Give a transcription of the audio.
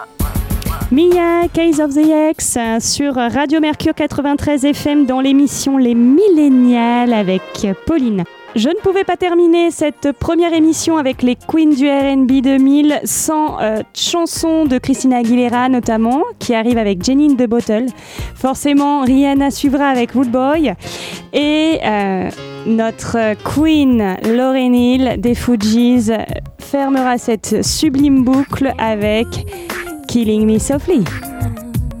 Mia, Case of the Ex sur Radio Mercure 93 FM dans l'émission Les Millénials avec Pauline. Je ne pouvais pas terminer cette première émission avec les Queens du R&B 2000 sans chansons de Christina Aguilera notamment, qui arrive avec Jenny in the Bottle. Forcément, Rihanna suivra avec Rude Boy. Et notre Queen Lauryn Hill des Fugees fermera cette sublime boucle avec Killing Me Softly.